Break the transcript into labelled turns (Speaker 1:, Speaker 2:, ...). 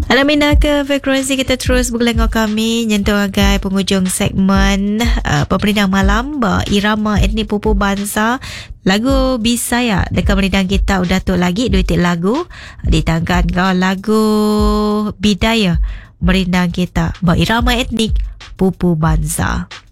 Speaker 1: Alamina ke frekuensi kita terus bergelengok kami nyentuh agai penghujung segmen Pemerintahan Malam irama etnik pupu bangsa lagu Bisaya dekat pemerintahan kita udah tu lagi dua titik lagu ditangkan kau lagu Bidaya pemerintahan kita irama etnik pupu bangsa.